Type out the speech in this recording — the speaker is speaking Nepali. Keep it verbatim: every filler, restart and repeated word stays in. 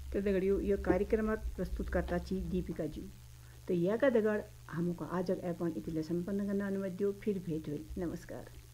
तो दगड़ियों यो कार्यक्रम प्रस्तुतकर्ता छी दीपिका जी। तो या का दगड़ हमको आज अपन इतिले संपन्न करना अनुमति दो, फिर भेंट हुई। नमस्कार।